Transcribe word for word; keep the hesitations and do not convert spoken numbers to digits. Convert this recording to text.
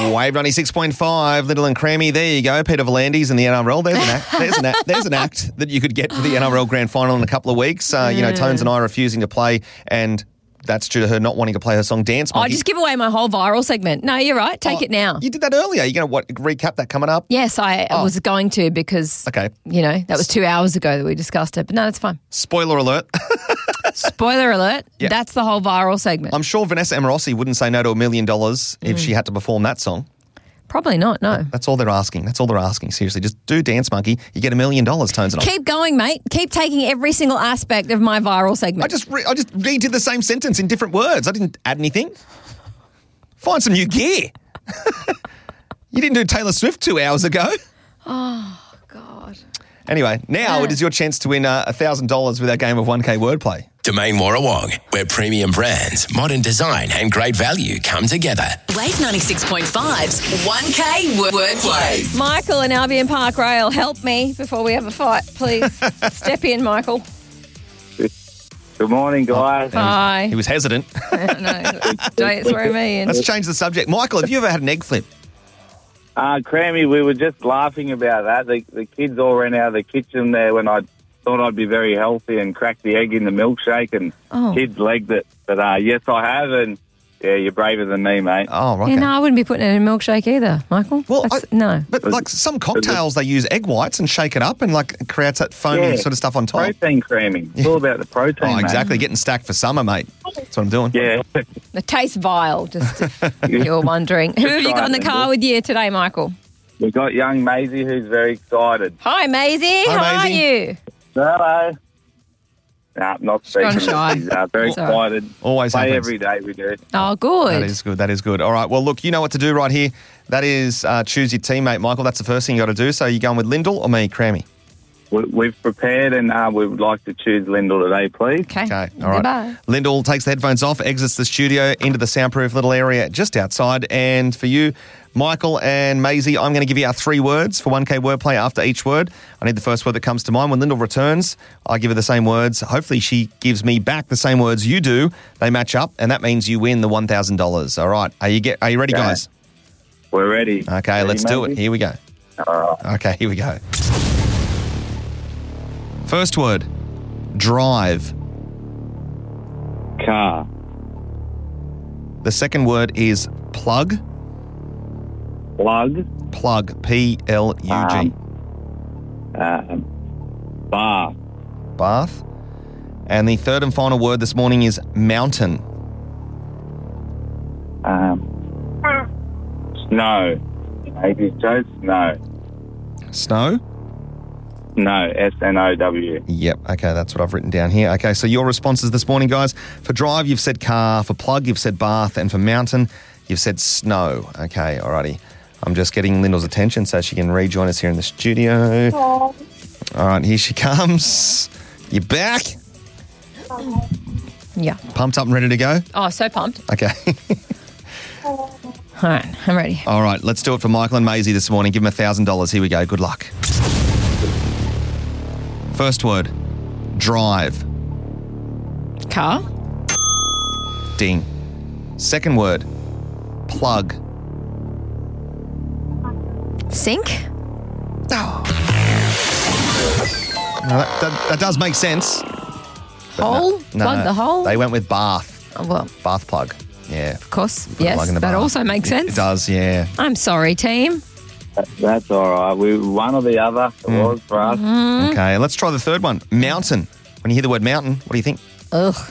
Wave ninety-six point five, Little and Creamy. There you go. Peter V'landys in the N R L. There's an act. There's an act. There's an act that you could get for the N R L Grand Final in a couple of weeks. Uh, you know, Tones and I are refusing to play, and that's due to her not wanting to play her song Dance Monkey. Oh, just give away my whole viral segment. No, you're right. Take Oh, it now. You did that earlier. You're going to what, recap that coming up? Yes, I Oh. was going to because, Okay. you know, that was two hours ago that we discussed it. But no, that's fine. Spoiler alert. Spoiler alert. Yeah. That's the whole viral segment. I'm sure Vanessa Amorossi wouldn't say no to a million dollars Mm. if she had to perform that song. Probably not, no. That's all they're asking. That's all they're asking. Seriously, just do Dance Monkey. You get a million dollars, Tones and I. Keep going, mate. Keep taking every single aspect of my viral segment. I just re- I just redid the same sentence in different words. I didn't add anything. Find some new gear. You didn't do Taylor Swift two hours ago. Oh, God. Anyway, now Yeah. it is your chance to win uh, one thousand dollars with our game of one K wordplay. Domain Warrawong, where premium brands, modern design and great value come together. Wave ninety-six point five's one K Wordplay. Michael in Albion Park Rail, help me before we have a fight, please. Step in, Michael. Good morning, guys. Hi. He was hesitant. no, don't throw me in. Let's change the subject. Michael, have you ever had an egg flip? Uh, Crammy, we were just laughing about that. The, the kids all ran out of the kitchen there when I thought I'd be very healthy and cracked the egg in the milkshake, and Oh. kids legged it. But uh, yes, I have, and yeah, you're braver than me, mate. Oh, right. Yeah, no, I wouldn't be putting it in a milkshake either, Michael. Well, That's- I- no. But like some cocktails, they use egg whites and shake it up and like it creates that foamy Yeah. sort of stuff on top. Protein creaming. It's all about the protein, Oh, mate. exactly. Getting stacked for summer, mate. That's what I'm doing. Yeah. It tastes vile, just if you're wondering. Who have you got in the car with you today, Michael? We've got young Maisie who's very excited. Hi, Maisie. Hi, How Maisie. are you? Hello. Nah, not speaking. gone shy. She's uh, very It's all right. excited. Always Play happens. every day we do. Oh, That good. is good. That is good. All right. Well, look, you know what to do right here. That is uh, choose your teammate, Michael. That's the first thing you got to do. So you going with Lyndall or me, Crammy? We, we've prepared, and uh, we would like to choose Lyndall today, please. Okay. Okay. All right. Goodbye. Lyndall takes the headphones off, exits the studio into the soundproof little area just outside. And for you, Michael and Maisie, I'm going to give you our three words for one K wordplay after each word. I need the first word that comes to mind. When Lyndall returns, I give her the same words. Hopefully she gives me back the same words you do. They match up, and that means you win the one thousand dollars. All right. Are you get? Are you ready, Okay. guys? We're ready. Okay, Ready, let's do it. Maisie? Here we go. All right. Okay, here we go. First word, drive. Car. The second word is plug. Plug. Plug, P L U G. Um, um, bar. Bath. And the third and final word this morning is mountain. Um, snow. Maybe so. Snow. Snow? No. S N O W. Yep, okay, that's what I've written down here. Okay, so your responses this morning, guys. For drive, you've said car. For plug, you've said bath. And for mountain, you've said snow. Okay, alrighty. I'm just getting Lyndall's attention so she can rejoin us here in the studio. All right, here she comes. You back? Yeah. Pumped up and ready to go? Oh, so pumped. Okay. All right, I'm ready. All right, let's do it for Michael and Maisie this morning. Give them one thousand dollars. Here we go. Good luck. First word, drive. Car. Ding. Second word, plug. Sink. Oh. No, that, that, that does make sense. Hole. No, Plug the hole. They went with bath. Oh, well, Bath plug. Yeah. of course. Put a Yes, plug in the that bath. also makes It- sense. It does, yeah. I'm sorry, team. That's all right. We one or the other. It Mm. was for us. Mm-hmm. Okay, let's try the third one. Mountain. When you hear the word mountain, what do you think? Ugh.